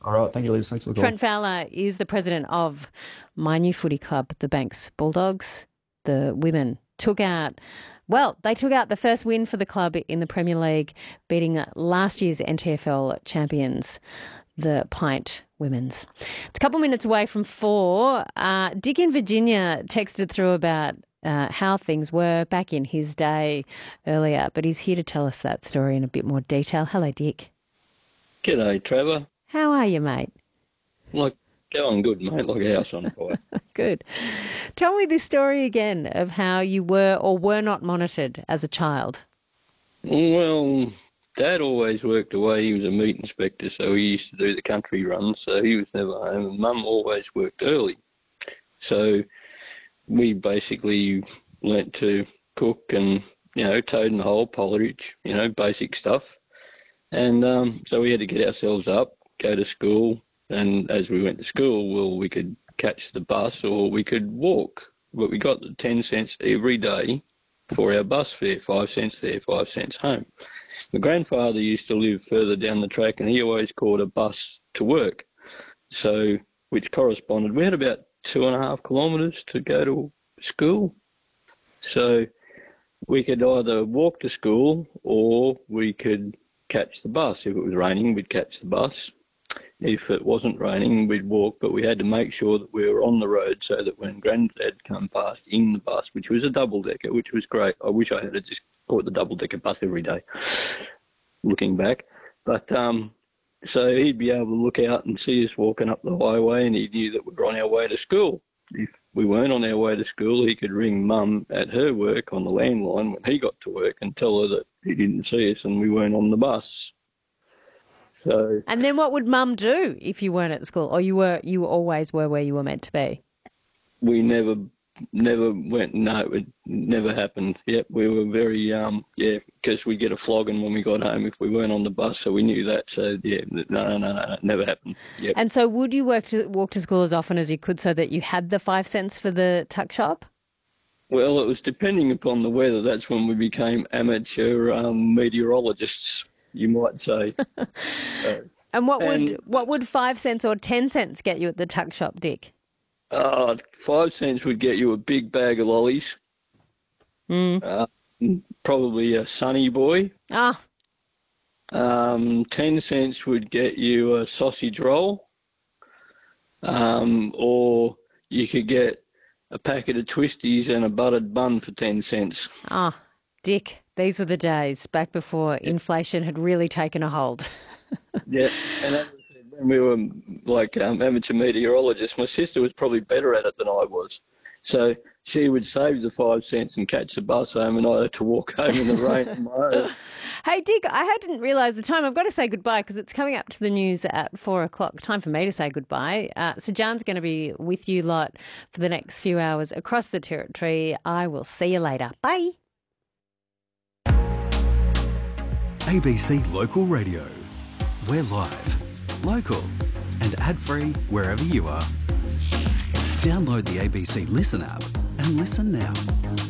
All right. Thank you, Liz. Thanks for the call. Trent Fowler is the president of my new footy club, the Banks Bulldogs. The women took out the first win for the club in the Premier League, beating last year's NTFL champions, the Pint Women's. It's a couple minutes away from 4. Dick in Virginia texted through about how things were back in his day earlier, but he's here to tell us that story in a bit more detail. Hello, Dick. G'day, Trevor. How are you, mate? Going good, mate, like a house on fire. Good. Tell me this story again of how you were or were not monitored as a child. Well, Dad always worked away. He was a meat inspector, so he used to do the country runs, so he was never home. And Mum always worked early. So we basically learnt to cook and, toad and hole, porridge, basic stuff. And so we had to get ourselves up, go to school, and as we went to school, we could catch the bus or we could walk. But we got the 10 cents every day for our bus fare, 5 cents there, 5 cents home. My grandfather used to live further down the track and he always caught a bus to work, so which corresponded. We had about 2.5 kilometres to go to school. So we could either walk to school or we could catch the bus. If it was raining, we'd catch the bus. If it wasn't raining, we'd walk, but we had to make sure that we were on the road so that when Granddad come past in the bus, which was a double-decker, which was great. I wish I had just caught the double-decker bus every day, looking back. But so he'd be able to look out and see us walking up the highway, and he knew that we were on our way to school. If we weren't on our way to school, he could ring Mum at her work on the landline when he got to work and tell her that he didn't see us and we weren't on the bus. So, and then what would Mum do if you weren't at school, or you always were where you were meant to be? We never went. No, it never happened. Yep, we were very because we'd get a flogging when we got home if we weren't on the bus, so we knew that. So yeah, no, never happened. Yep. And so, would you walk to school as often as you could so that you had the 5 cents for the tuck shop? Well, it was depending upon the weather. That's when we became amateur meteorologists, you might say. And what would 5 cents or 10 cents get you at the tuck shop, Dick? 5 cents would get you a big bag of lollies. Probably a Sunny Boy. 10 cents would get you a sausage roll. Or you could get a packet of twisties and a buttered bun for 10 cents. Dick, these were the days back before inflation had really taken a hold. Yeah, and as I said, when we were like amateur meteorologists, my sister was probably better at it than I was. So she would save the 5 cents and catch the bus home, and I had to walk home in the rain on my own. Hey, Dick, I didn't realise the time. I've got to say goodbye because it's coming up to the news at 4 o'clock. Time for me to say goodbye. So Jan's going to be with you lot for the next few hours across the territory. I will see you later. Bye. ABC Local Radio. We're live, local and ad-free wherever you are. Download the ABC Listen app and listen now.